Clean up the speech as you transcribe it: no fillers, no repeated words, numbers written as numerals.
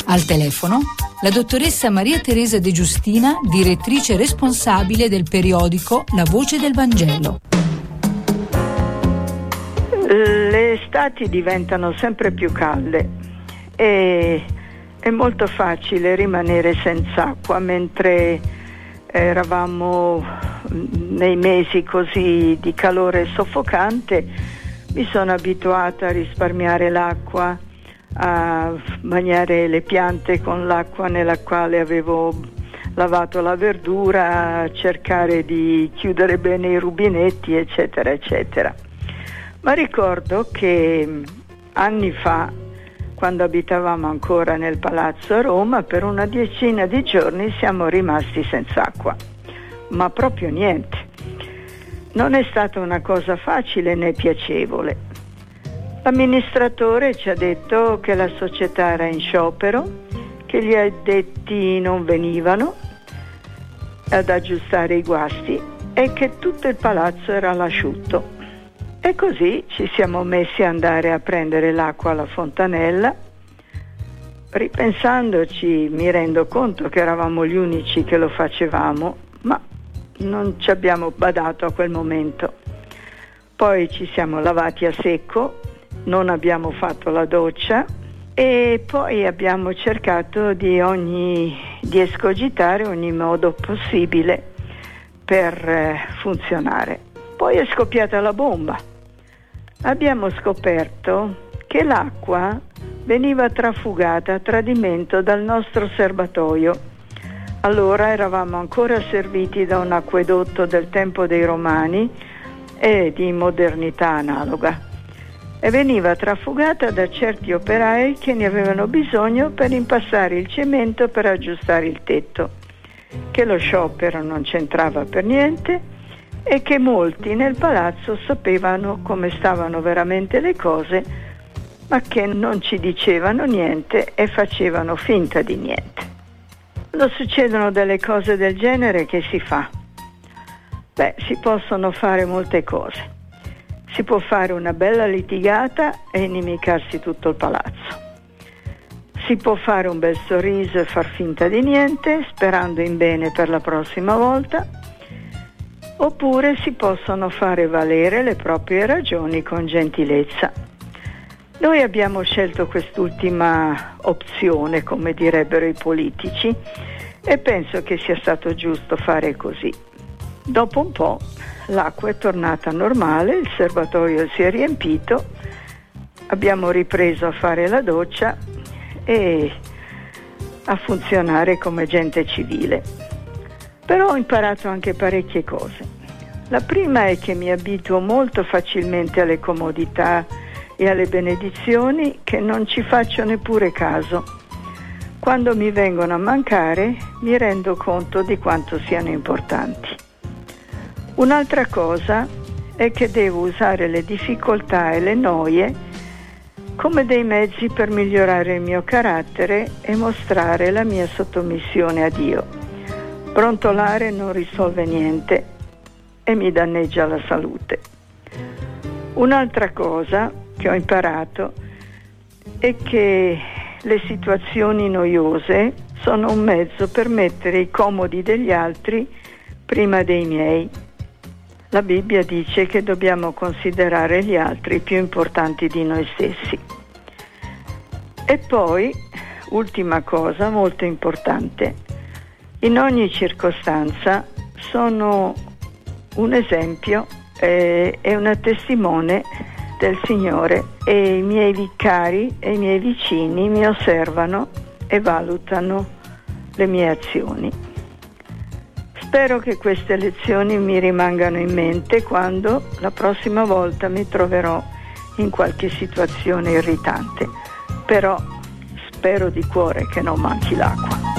Al telefono la dottoressa Maria Teresa De Giustina, direttrice responsabile del periodico La Voce del Vangelo. Le estati diventano sempre più calde e è molto facile rimanere senza acqua, mentre eravamo nei mesi così di calore soffocante. Mi sono abituata a risparmiare l'acqua, a bagnare le piante con l'acqua nella quale avevo lavato la verdura, a cercare di chiudere bene i rubinetti, eccetera, eccetera. Ma ricordo che anni fa, quando abitavamo ancora nel palazzo a Roma, per una decina di giorni siamo rimasti senza acqua, ma proprio niente. Non è stata una cosa facile né piacevole. L'amministratore ci ha detto che la società era in sciopero, che gli addetti non venivano ad aggiustare i guasti e che tutto il palazzo era all'asciutto. E così ci siamo messi ad andare a prendere l'acqua alla fontanella. Ripensandoci mi rendo conto che eravamo gli unici che lo facevamo, ma non ci abbiamo badato a quel momento. Poi ci siamo lavati a secco, non abbiamo fatto la doccia e poi abbiamo cercato di escogitare ogni modo possibile per funzionare. Poi è scoppiata la bomba. Abbiamo scoperto che l'acqua veniva trafugata a tradimento dal nostro serbatoio. Allora eravamo ancora serviti da un acquedotto del tempo dei Romani e di modernità analoga, e veniva trafugata da certi operai che ne avevano bisogno per impastare il cemento per aggiustare il tetto, che lo sciopero non c'entrava per niente e che molti nel palazzo sapevano come stavano veramente le cose, ma che non ci dicevano niente e facevano finta di niente. Quando succedono delle cose del genere, che si fa? Si possono fare molte cose. Si può fare una bella litigata e inimicarsi tutto il palazzo. Si può fare un bel sorriso e far finta di niente, sperando in bene per la prossima volta. Oppure si possono fare valere le proprie ragioni con gentilezza. Noi abbiamo scelto quest'ultima opzione, come direbbero i politici, e penso che sia stato giusto fare così. Dopo un po' l'acqua è tornata normale, il serbatoio si è riempito, abbiamo ripreso a fare la doccia e a funzionare come gente civile. Però ho imparato anche parecchie cose. La prima è che mi abituo molto facilmente alle comodità e alle benedizioni che non ci faccio neppure caso. Quando mi vengono a mancare mi rendo conto di quanto siano importanti. Un'altra cosa è che devo usare le difficoltà e le noie come dei mezzi per migliorare il mio carattere e mostrare la mia sottomissione a Dio. Brontolare non risolve niente e mi danneggia la salute. Un'altra cosa che ho imparato è che le situazioni noiose sono un mezzo per mettere i comodi degli altri prima dei miei. La Bibbia dice che dobbiamo considerare gli altri più importanti di noi stessi. E poi, ultima cosa molto importante, in ogni circostanza sono un esempio e una testimone del Signore, e i miei vicari e i miei vicini mi osservano e valutano le mie azioni. Spero che queste lezioni mi rimangano in mente quando la prossima volta mi troverò in qualche situazione irritante, però spero di cuore che non manchi l'acqua.